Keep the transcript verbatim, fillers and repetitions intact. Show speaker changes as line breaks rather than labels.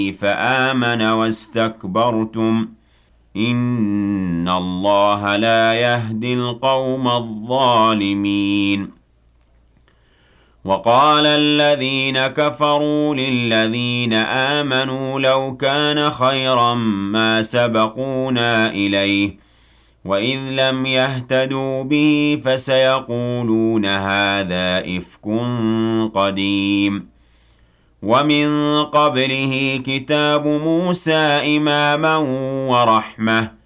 فآمن واستكبرتم إن الله لا يهدي القوم الظالمين وقال الذين كفروا للذين آمنوا لو كان خيرا ما سبقونا إليه وإذ لم يهتدوا به فسيقولون هذا إفك قديم ومن قبله كتاب موسى إماما ورحمة